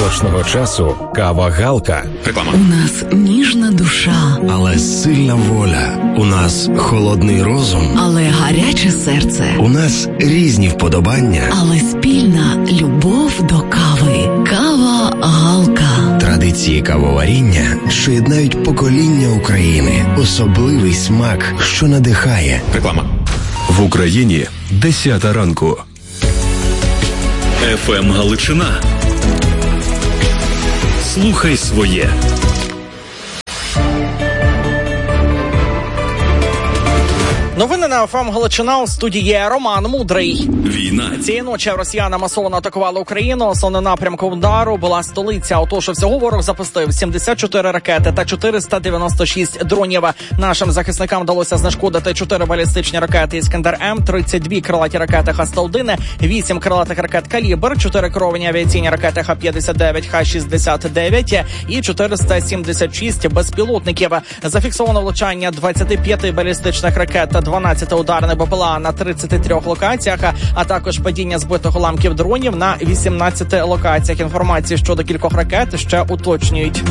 точного часу кава Галка. Реклама. У нас ніжна душа, але сильна воля. У нас холодний розум, але гаряче серце. У нас різні вподобання, але спільна любов до кави. Кава Галка. Традиції кавоваріння, що єднають покоління України. Особливий смак, що надихає. Реклама. В Україні 10 ранку. ФМ Галичина. Слухай своє. Новини на ФМ Галичина, у студії Роман Мудрий. Війна. Цієї ночі росіяни масово атакували Україну. Основним напрямком удару була столиця. Отож, всього ворог запустив 74 ракети та 496 дронів. Нашим захисникам вдалося знешкодити 4 балістичні ракети «Іскандер-М», 32 крилаті ракети Х-101, 8 крилатих ракет «Калібр», 4 керовані авіаційні ракети Х-59, Х-69 і 476 безпілотників. Зафіксовано влучання 25 балістичних ракет та 12 ударних БПЛА на 33 локаціях, а також падіння збитих уламків дронів на 18 локаціях. Інформації щодо кількох ракет ще уточнюють.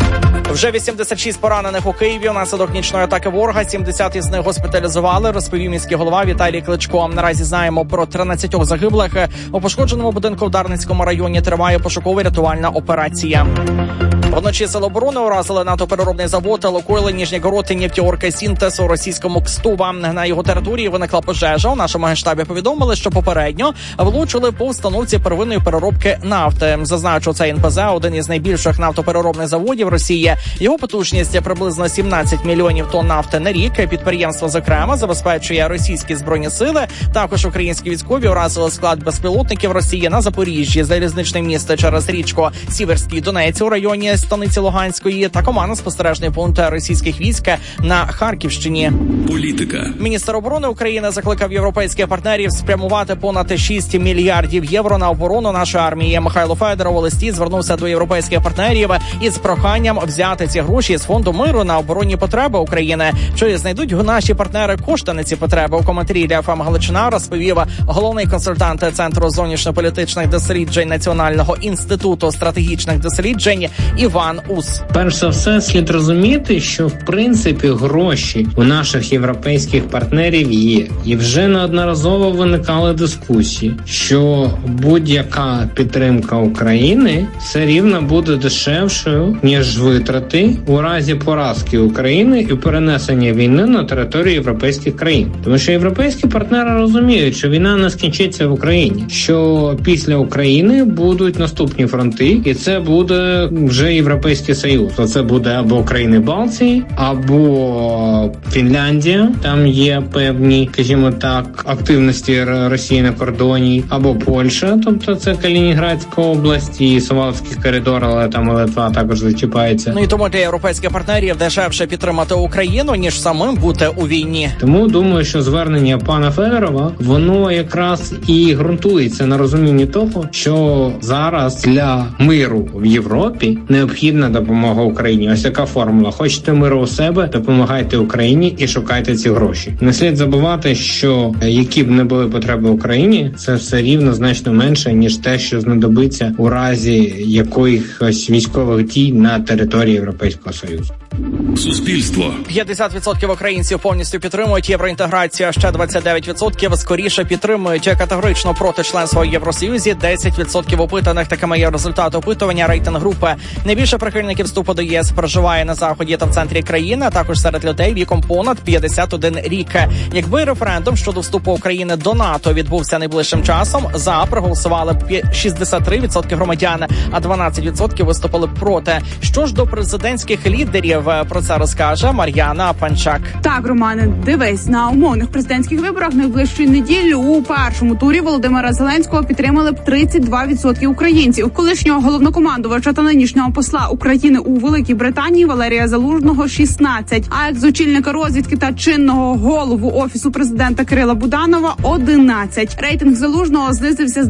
Вже 86 поранених у Києві внаслідок нічної атаки ворога, 70 із них госпіталізували, розповів міський голова Віталій Кличко. Наразі знаємо про 13 загиблих. У пошкодженому будинку в Дарницькому районі триває пошуково-рятувальна операція. Вночі Сили оборони уразили нафтопереробний завод «Лукойл Нижнєгород нефтеоргсинтез» у російському Кстува. На його території виникла пожежа. У нашому генштабі повідомили, що попередньо влучили по установці первинної переробки нафти. Зазначу, це НПЗ – один із найбільших нафтопереробних заводів Росії. Його потужність приблизно 17 мільйонів тонн нафти на рік. Підприємство, зокрема, забезпечує російські збройні сили. Також українські військові уразили склад безпілотників Росії на Запоріжжі, залізничне місто через річку Сіверський Донець у районі станиці Луганської та командно-спостережний пункт російських військ на Харківщині. Політика. Міністр оборони України закликав європейських партнерів спрямувати понад 6 мільярдів євро на оборону нашої армії. Михайло Федоров у листі звернувся до європейських партнерів із проханням взяти ці гроші з фонду миру на оборонні потреби України. Чи знайдуть наші партнери кошти на ці потреби? У коментарі для ФМ Галичина розповів головний консультант Центру зовнішньополітичних досліджень Національного інституту стратегічних досліджень Іван Ус. Перш за все, слід розуміти, що в принципі гроші у наших європейських партнерів є. І вже неодноразово виникали дискусії, що будь-яка підтримка України все рівно буде дешевшою, ніж витрати у разі поразки України і перенесення війни на територію європейських країн. Тому що європейські партнери розуміють, що війна не скінчиться в Україні, що після України будуть наступні фронти, і це буде вже Європейський Союз. Це буде або країни Балтії, або Фінляндія. Там є певні, скажімо так, активності Росії на кордоні, або Польща, тобто це Калінінградська область і Сувалський коридор, але там і Литва також зачіпається. Ну і тому для європейських партнерів дешевше підтримати Україну, ніж самим бути у війні. Тому думаю, що звернення пана Федорова, воно якраз і ґрунтується на розумінні того, що зараз для миру в Європі необхідна допомога Україні. Ось яка формула. Хочете миру у себе, допомагайте Україні і шукайте ці гроші. Не слід забувати, що які б не були потреби Україні, це все рівно значно менше, ніж те, що знадобиться у разі якихось військових дій на території Європейського Союзу. Суспільство. 50% українців повністю підтримують євроінтеграцію, а ще 29% скоріше підтримують категорично проти членства в Євросоюзі. 10% опитаних, такими є результати опитування рейтинг-групи. Найбільше прихильників вступу до ЄС проживає на заході та в центрі країни, а також серед людей віком понад 51 рік. Якби референдум щодо вступу України до НАТО відбувся найближчим часом, за проголосували б 63% громадян, а 12% виступили проти. Що ж до президентських лідерів, про це розкаже Мар'яна Панчак. Так, Романе, дивись, на умовних президентських виборах найближчої неділі у першому турі Володимира Зеленського підтримали б 32% українців. Колишнього головнокомандувача та нинішнього посла України у Великій Британії Валерія Залужного 16%, а екс-очільника розвідки та чинного голову Офісу президента Кирила Буданова 11%. Рейтинг Залужного знизився з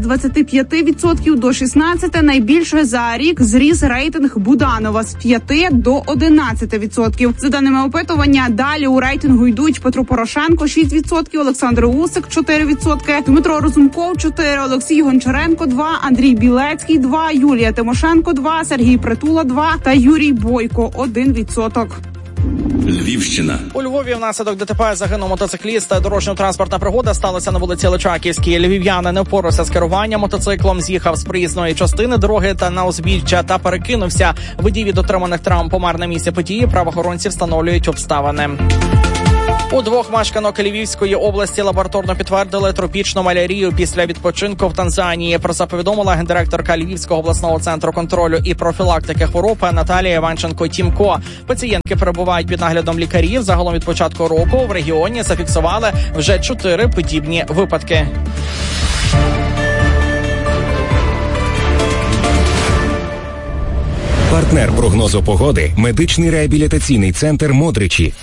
25% до 16%. Найбільше за рік зріс рейтинг Буданова з 5% до 11%. 5%. За даними опитування, далі у рейтингу йдуть Петро Порошенко 6%, Олександр Усик 4%, Дмитро Разумков 4%, Олексій Гончаренко 2%, Андрій Білецький 2%, Юлія Тимошенко 2%, Сергій Притула 2% та Юрій Бойко 1%. Львівщина. У Львові внаслідок ДТП загинув мотоцикліст. Дорожньо-транспортна пригода сталася на вулиці Личаківській. Львів'янин не впорався з керуванням мотоциклом, з'їхав з проїзної частини дороги та на узбіччя та перекинувся. Водій від отриманих травм помер на місці події. Правоохоронці встановлюють обставини. У двох мешканок Львівської області лабораторно підтвердили тропічну малярію після відпочинку в Танзанії. Про це повідомила гендиректорка Львівського обласного центру контролю і профілактики хвороб Наталія Іванченко-Тімко. Пацієнтки перебувають під наглядом лікарів. Загалом від початку року в регіоні зафіксували вже 4 подібні випадки. Партнер прогнозу погоди – медичний реабілітаційний центр «Модричі».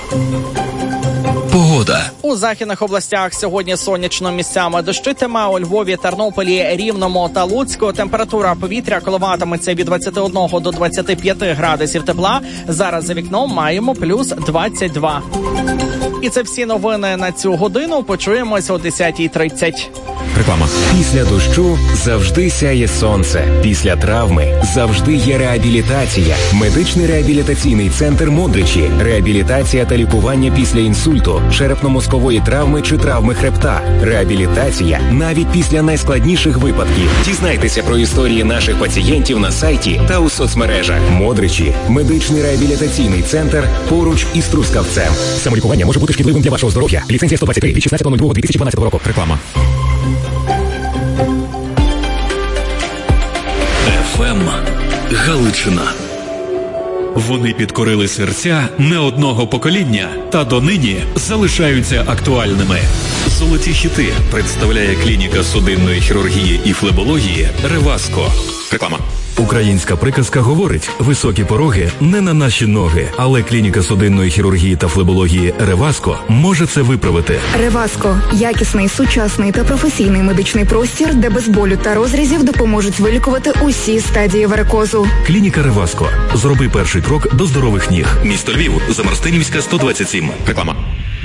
Погода. У західних областях сьогодні сонячно, місцями дощитиме. У Львові, Тернополі, Рівному та Луцьку температура повітря коливатиметься від 21 до 25 градусів тепла. Зараз за вікном маємо плюс 22. І це всі новини на цю годину. Почуємось о 10:30. Реклама. Після дощу завжди сяє сонце. Після травми завжди є реабілітація. Медичний реабілітаційний центр «Модричі». Реабілітація та лікування після інсульту, черепно-мозкової травми чи травми хребта. Реабілітація навіть після найскладніших випадків. Дізнайтеся про історії наших пацієнтів на сайті та у соцмережах. «Модричі» – медичний реабілітаційний центр поруч із Трускавцем. Самолікування може бути шкідливим для вашого здоров'я. Ліцензія 123 від 16.02.2012 року. Реклама. ФМ Галичина. Вони підкорили серця не одного покоління та донині залишаються актуальними. Золоті хіти представляє клініка судинної хірургії і флебології «Реваско». Реклама. Українська приказка говорить: високі пороги не на наші ноги, але клініка судинної хірургії та флебології «Реваско» може це виправити. «Реваско» – якісний, сучасний та професійний медичний простір, де без болю та розрізів допоможуть вилікувати усі стадії варикозу. Клініка «Реваско». Зроби перший крок до здорових ніг. Місто Львів, Замарстинівська, 127. Реклама.